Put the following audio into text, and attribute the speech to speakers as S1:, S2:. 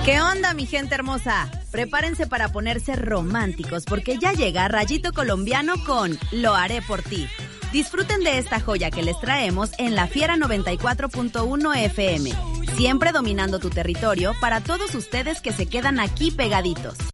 S1: ¿Qué onda, mi gente hermosa? Prepárense para ponerse románticos porque ya llega Rayito Colombiano con Lo Haré Por Ti. Disfruten de esta joya que les traemos en La Fiera 94.1 FM. Siempre dominando tu territorio para todos ustedes que se quedan aquí pegaditos.